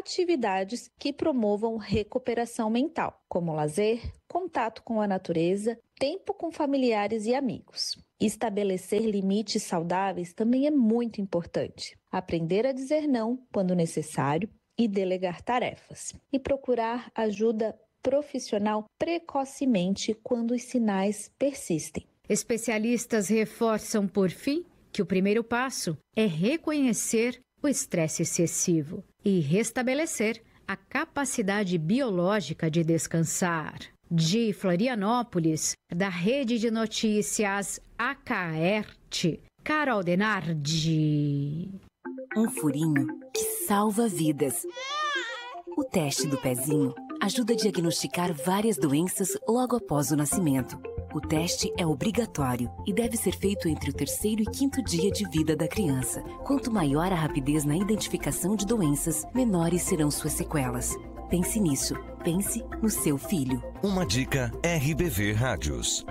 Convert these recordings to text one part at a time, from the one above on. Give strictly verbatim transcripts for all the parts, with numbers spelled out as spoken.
atividades que promovam recuperação mental, como lazer, contato com a natureza, tempo com familiares e amigos. Estabelecer limites saudáveis também é muito importante. Aprender a dizer não quando necessário e delegar tarefas. E procurar ajuda profissional precocemente quando os sinais persistem. Especialistas reforçam, por fim, que o primeiro passo é reconhecer o estresse excessivo e restabelecer a capacidade biológica de descansar. De Florianópolis, da Rede de Notícias A C A E R T, Carol Denardi. Um furinho que salva vidas. O teste do pezinho ajuda a diagnosticar várias doenças logo após o nascimento. O teste é obrigatório e deve ser feito entre o terceiro e quinto dia de vida da criança. Quanto maior a rapidez na identificação de doenças, menores serão suas sequelas. Pense nisso. Pense no seu filho. Uma dica R B V Rádios.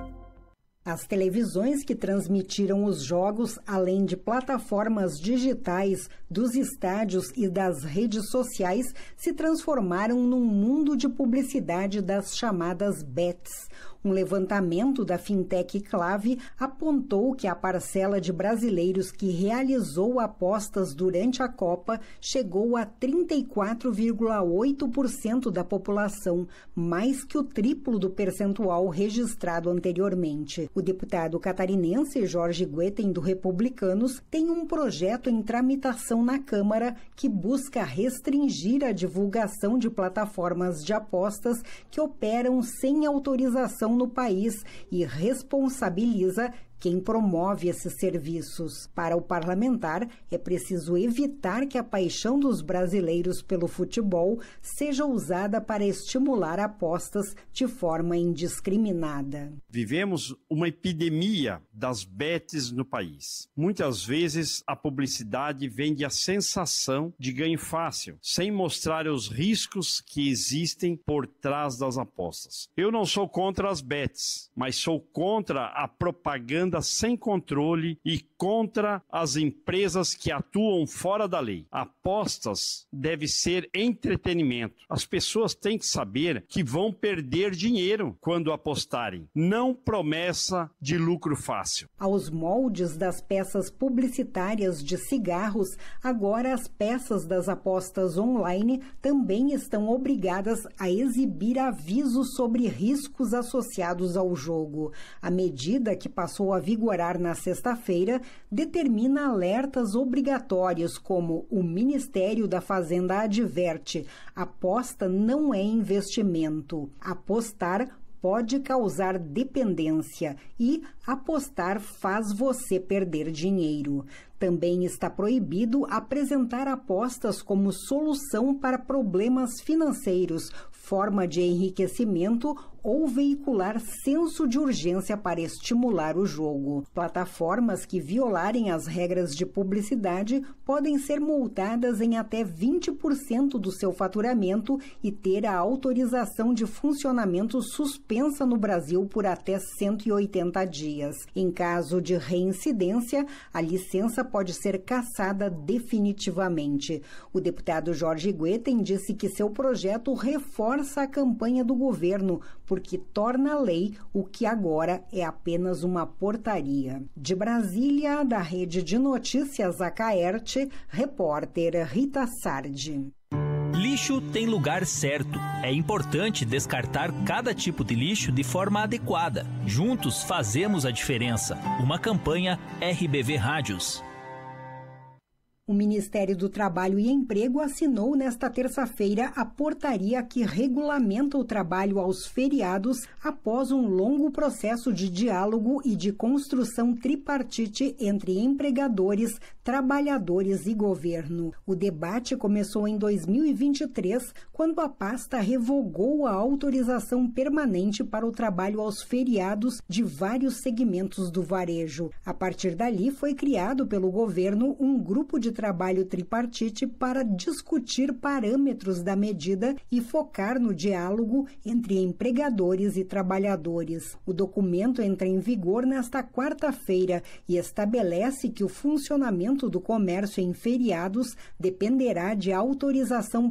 As televisões que transmitiram os jogos, além de plataformas digitais dos estádios e das redes sociais, se transformaram num mundo de publicidade das chamadas bets. Um levantamento da fintech Clave apontou que a parcela de brasileiros que realizou apostas durante a Copa chegou a trinta e quatro vírgula oito por cento da população, mais que o triplo do percentual registrado anteriormente. O deputado catarinense Jorge Guetem, do Republicanos, tem um projeto em tramitação na Câmara que busca restringir a divulgação de plataformas de apostas que operam sem autorização no país e responsabiliza quem promove esses serviços. Para o parlamentar, é preciso evitar que a paixão dos brasileiros pelo futebol seja usada para estimular apostas de forma indiscriminada. Vivemos uma epidemia das bets no país. Muitas vezes a publicidade vende a sensação de ganho fácil, sem mostrar os riscos que existem por trás das apostas. Eu não sou contra as bets, mas sou contra a propaganda sem controle e contra as empresas que atuam fora da lei. Apostas deve ser entretenimento. As pessoas têm que saber que vão perder dinheiro quando apostarem, não promessa de lucro fácil. Aos moldes das peças publicitárias de cigarros, agora as peças das apostas online também estão obrigadas a exibir avisos sobre riscos associados ao jogo. A medida, que passou a vigorar na sexta-feira, determina alertas obrigatórios como o Ministério da Fazenda adverte: aposta não é investimento. Apostar pode causar dependência e apostar faz você perder dinheiro. Também está proibido apresentar apostas como solução para problemas financeiros, forma de enriquecimento ou veicular senso de urgência para estimular o jogo. Plataformas que violarem as regras de publicidade podem ser multadas em até vinte por cento do seu faturamento e ter a autorização de funcionamento suspensa no Brasil por até cento e oitenta dias. Em caso de reincidência, a licença pode ser cassada definitivamente. O deputado Jorge Guetem disse que seu projeto reforça a campanha do governo, porque torna lei o que agora é apenas uma portaria. De Brasília, da Rede de Notícias A C A E R T, repórter Rita Sardi. Lixo tem lugar certo. É importante descartar cada tipo de lixo de forma adequada. Juntos fazemos a diferença. Uma campanha R B V Rádios. O Ministério do Trabalho e Emprego assinou nesta terça-feira a portaria que regulamenta o trabalho aos feriados após um longo processo de diálogo e de construção tripartite entre empregadores, trabalhadores e governo. O debate começou em dois mil e vinte e três, quando a pasta revogou a autorização permanente para o trabalho aos feriados de vários segmentos do varejo. A partir dali, foi criado pelo governo um grupo de trabalho tripartite para discutir parâmetros da medida e focar no diálogo entre empregadores e trabalhadores. O documento entra em vigor nesta quarta-feira e estabelece que o funcionamento do comércio em feriados dependerá de autorização